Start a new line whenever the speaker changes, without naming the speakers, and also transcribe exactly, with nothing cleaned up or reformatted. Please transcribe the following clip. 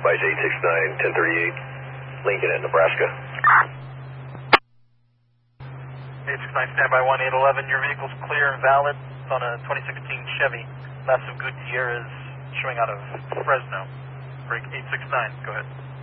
Spice eight six nine, ten thirty-eight, Lincoln at Nebraska.
eight six nine, standby one eight eleven, your vehicle's clear and valid. It's on a twenty sixteen Chevy. Massive Gutierrez showing out of Fresno. Break eight six nine, go ahead.